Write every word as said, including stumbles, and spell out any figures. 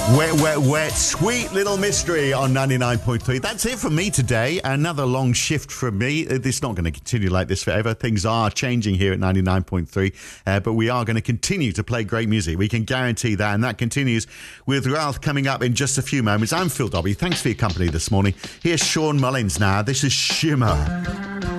Wet, wet, wet, sweet little mystery on ninety-nine point three. That's it from me today. Another long shift from me. It's not going to continue like this forever. Things are changing here at ninety-nine point three, uh, but we are going to continue to play great music. We can guarantee that, and that continues with Ralph coming up in just a few moments. I'm Phil Dobby. Thanks for your company this morning. Here's Sean Mullins now. This is Shimmer.